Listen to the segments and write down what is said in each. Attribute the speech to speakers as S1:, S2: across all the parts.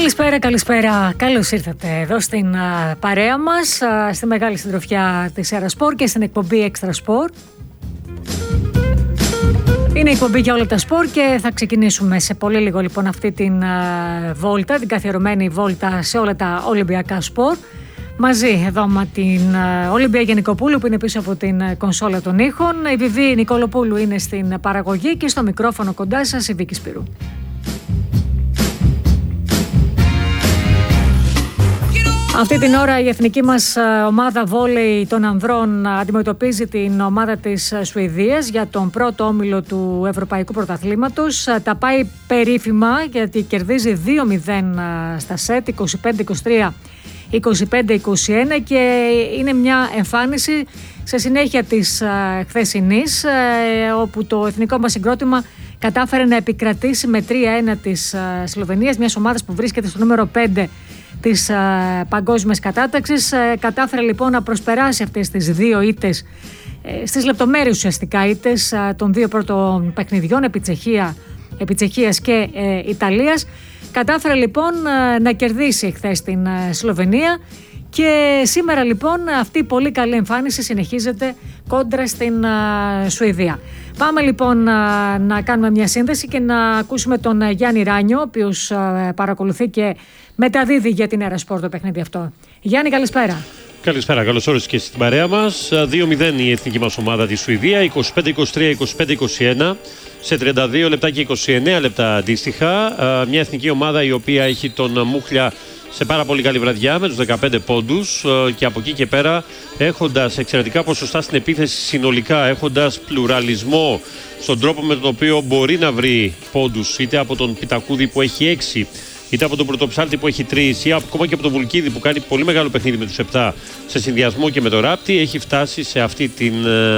S1: Καλησπέρα. Καλώς ήρθατε εδώ στην παρέα μας, στη μεγάλη συντροφιά της Aerosport και στην εκπομπή Extra Sport. Είναι η εκπομπή για όλα τα σπορ και θα ξεκινήσουμε σε πολύ λίγο λοιπόν αυτή την βόλτα, την καθιερωμένη βόλτα σε όλα τα Ολυμπιακά σπορ. Μαζί εδώ με την Ολυμπία Γενικοπούλου που είναι πίσω από την κονσόλα των ήχων. Η Βιβί Νικολοπούλου είναι στην παραγωγή και στο μικρόφωνο κοντά σας η Βίκη Σπυρού. Αυτή την ώρα η εθνική μας ομάδα βόλεϊ των ανδρών αντιμετωπίζει την ομάδα της Σουηδίας για τον πρώτο όμιλο του Ευρωπαϊκού Πρωταθλήματος. Τα πάει περίφημα γιατί κερδίζει 2-0 στα σετ, 25-23, 25-21 και είναι μια εμφάνιση σε συνέχεια της χθεσινής όπου το εθνικό μας συγκρότημα κατάφερε να επικρατήσει με 3-1 της Σλοβενίας, μιας ομάδας που βρίσκεται στο νούμερο 5 της παγκόσμιας κατάταξης. Κατάφερε λοιπόν να προσπεράσει αυτές τις δύο ήττες, στις λεπτομέρειες ουσιαστικά ήττες των δύο πρώτων παιχνιδιών επί Τσεχίας και Ιταλίας. Κατάφερε λοιπόν να κερδίσει χθες την Σλοβενία και σήμερα λοιπόν αυτή η πολύ καλή εμφάνιση συνεχίζεται κόντρα στην Σουηδία. Πάμε λοιπόν να κάνουμε μια σύνδεση και να ακούσουμε τον Γιάννη Ράνιο, ο οποίος παρακολουθεί και μεταδίδει για την Aerosport το παιχνίδι αυτό. Γιάννη, καλησπέρα.
S2: Καλησπέρα, καλώς όρισες και στην παρέα μας. 2-0 η εθνική μας ομάδα τη Σουηδία, 25-23, 25-21, σε 32 λεπτά και 29 λεπτά αντίστοιχα. Μια εθνική ομάδα η οποία έχει τον Μούχλια σε πάρα πολύ καλή βραδιά με τους 15 πόντους και από εκεί και πέρα έχοντας εξαιρετικά ποσοστά στην επίθεση συνολικά, έχοντας πλουραλισμό στον τρόπο με τον οποίο μπορεί να βρει πόντους, είτε από τον Πιτακούδη που έχει 6, είτε από τον Πρωτοψάλτη που έχει 3, ή ακόμα και από τον Βουλκίδη που κάνει πολύ μεγάλο παιχνίδι με τους 7 σε συνδυασμό και με το Ράπτη, έχει φτάσει σε αυτή την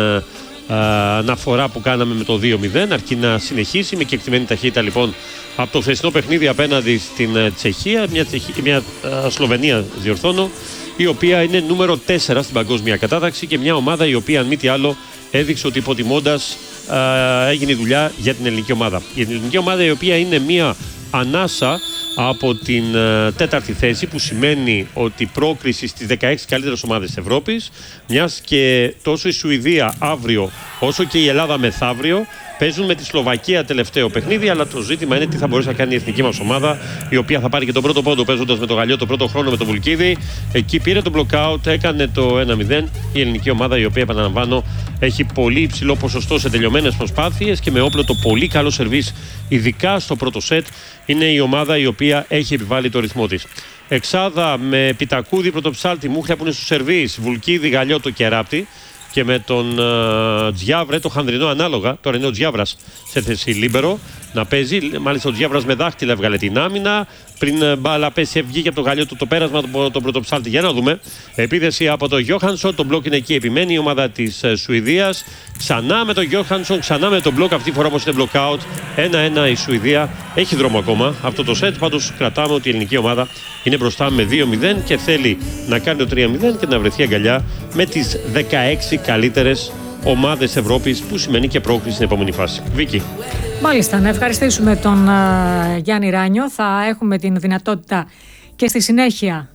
S2: αναφορά που κάναμε με το 2-0, αρκεί να συνεχίσει με κεκτημένη ταχύτητα λοιπόν από το χθεσινό παιχνίδι απέναντι στην Τσεχία, μια Σλοβενία διορθώνω, η οποία είναι νούμερο 4 στην παγκόσμια κατάταξη και μια ομάδα η οποία αν μη τι άλλο έδειξε ότι υποτιμώντας έγινε η δουλειά για την ελληνική ομάδα. Η ελληνική ομάδα η οποία είναι μια ανάσα από την τέταρτη θέση, που σημαίνει ότι πρόκριση στις 16 καλύτερες ομάδες της Ευρώπης, μιας και τόσο η Σουηδία αύριο όσο και η Ελλάδα μεθαύριο παίζουν με τη Σλοβακία τελευταίο παιχνίδι, αλλά το ζήτημα είναι τι θα μπορέσει να κάνει η εθνική μας ομάδα, η οποία θα πάρει και τον πρώτο πόντο παίζοντας με το Γαλλιό το πρώτο χρόνο με τον Βουλκίδη. Εκεί πήρε το blockout, έκανε το 1-0. Η ελληνική ομάδα, η οποία επαναλαμβάνω έχει πολύ υψηλό ποσοστό σε τελειωμένες προσπάθειες και με όπλο το πολύ καλό σερβίς, ειδικά στο πρώτο σετ, είναι η ομάδα η οποία έχει επιβάλει το ρυθμό της. Εξάδα με Πιτακούδη, Πρωτοψάλτη, Μούχλια που είναι στο σερβίς, Βουλκίδη, Γαλλιό το Κεράπτη. Και με τον Τζιάβρε, το χανδρινό ανάλογα, τώρα είναι ο Τζιάβρας σε θέση λίμπερο να παίζει. Μάλιστα ο Τζιάβρας με δάχτυλα έβγαλε την άμυνα. Πριν μπάλα πέσει, βγήκε από το Γαλλιό το πέρασμα από τον Πρωτοψάλτη. Για να δούμε. Επίθεση από τον Γιώχανσον. Το μπλοκ είναι εκεί, επιμένει η ομάδα της Σουηδίας. Ξανά με τον Γιώχανσον, ξανά με τον μπλοκ. Αυτή τη φορά όμως είναι blockout. 1-1 η Σουηδία. Έχει δρόμο ακόμα αυτό το σετ. Πάντως κρατάμε ότι η ελληνική ομάδα είναι μπροστά με 2-0 και θέλει να κάνει το 3-0 και να βρεθεί αγκαλιά με τις 16 καλύτερες ομάδες Ευρώπης, που σημαίνει και πρόκριση στην επόμενη φάση. Βίκη.
S1: Μάλιστα, να ευχαριστήσουμε τον Γιάννη Ράνιο. Θα έχουμε την δυνατότητα και στη συνέχεια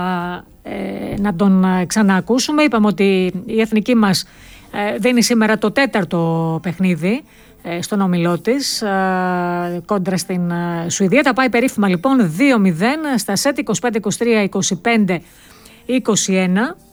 S1: να τον ξαναακούσουμε. Είπαμε ότι η εθνική μας δίνει σήμερα το τέταρτο παιχνίδι στον όμιλό της κόντρα στην Σουηδία. Θα πάει περίφημα λοιπόν 2-0 στα σετ, 25-23, 25-21.